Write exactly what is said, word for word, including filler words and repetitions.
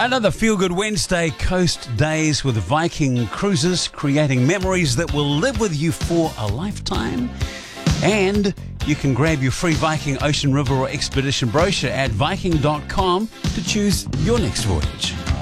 Another feel-good Wednesday, coast days with Viking Cruises, creating memories that will live with you for a lifetime. And you can grab your free Viking Ocean River or Expedition brochure at viking dot com to choose your next voyage.